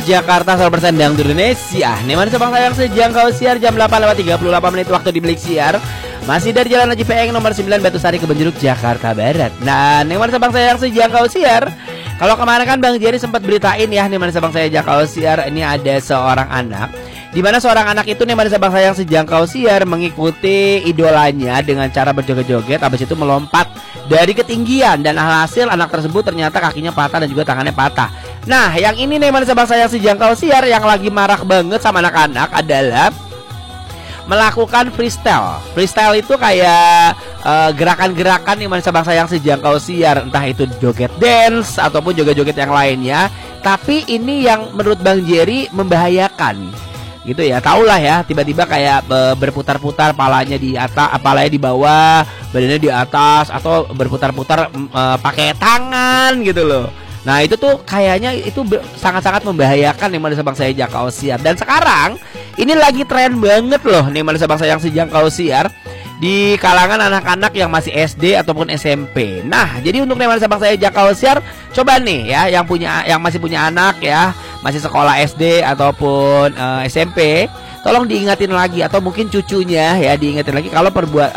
Jakarta 100% Dangdut Indonesia. Nih mana sebang sayang sejangkau siar jam 8:38 waktu di Bilik Siar. Masih dari Jalan Haji Peeng nomor 9 Batu Sari Kebonjeruk Jakarta Barat. Nah, nih mana sebang sayang sejangkau siar. Kalau kemarin kan Bang Jerry sempat beritain ya, nih mana sebang saya jangkau siar ini ada seorang anak. Di mana seorang anak itu nih mana sebang sayang sejangkau siar mengikuti idolanya dengan cara berjoget-joget, habis itu melompat dari ketinggian dan alhasil anak tersebut ternyata kakinya patah dan juga tangannya patah. Nah, yang ini nih mana sebang sayang sejangkau siar yang lagi marak banget sama anak-anak adalah melakukan freestyle. Freestyle itu kayak gerakan-gerakan yang mana sabang sayang sejangkau siar, entah itu joget dance ataupun joget-joget yang lainnya. Tapi ini yang menurut Bang Jerry membahayakan. Gitu ya, tahulah ya, tiba-tiba kayak berputar-putar, palanya di atas, palanya di bawah, badannya di atas, atau berputar-putar pakai tangan gitu loh. Nah itu tuh kayaknya itu sangat-sangat membahayakan nih mana sabang saya jangkau siar. Dan sekarang ini lagi tren banget loh nih mana sabang sayang sejangkau siar di kalangan anak-anak yang masih SD ataupun SMP. Nah jadi untuk nih mana sabang saya jangkau siar, coba nih ya yang masih punya anak ya, masih sekolah SD ataupun SMP, tolong diingatin lagi, atau mungkin cucunya ya diingatin lagi kalau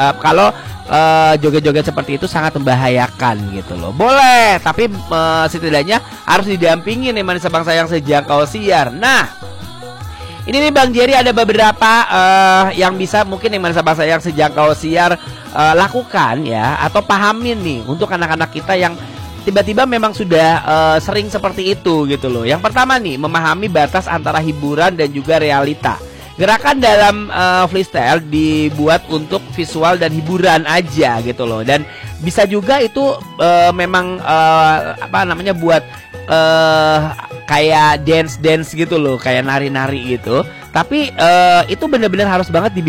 joget-joget seperti itu sangat membahayakan gitu loh. Boleh, tapi setidaknya harus didampingi nih manis sabang sayang sejangkau siar. Nah, ini nih Bang Jerry ada beberapa yang bisa mungkin nih manis sabang sayang sejangkau siar lakukan ya, atau pahamin nih untuk anak-anak kita yang tiba-tiba memang sudah sering seperti itu gitu loh. Yang pertama nih, memahami batas antara hiburan dan juga realita. Gerakan dalam freestyle dibuat untuk visual dan hiburan aja gitu loh. Dan bisa juga itu memang buat kayak dance gitu loh, kayak nari-nari gitu. Tapi itu benar-benar harus banget